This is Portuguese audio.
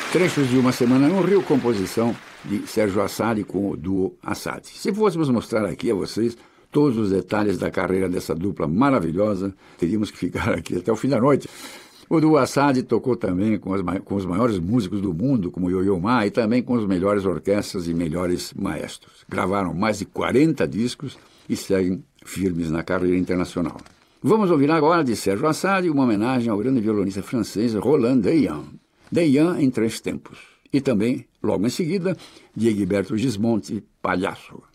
Trechos de Uma Semana no Rio, composição de Sérgio Assad com o duo Assad. Se fôssemos mostrar aqui a vocês todos os detalhes da carreira dessa dupla maravilhosa, teríamos que ficar aqui até o fim da noite. O duo Assad tocou também com os maiores músicos do mundo, como Yo-Yo Ma, e também com as melhores orquestras e melhores maestros. Gravaram mais de 40 discos e seguem firmes na carreira internacional. Vamos ouvir agora de Sérgio Assad uma homenagem ao grande violonista francês Roland Deyan. Deyan em 3 tempos. E também, logo em seguida, de Egberto Gismonti, Palhaço.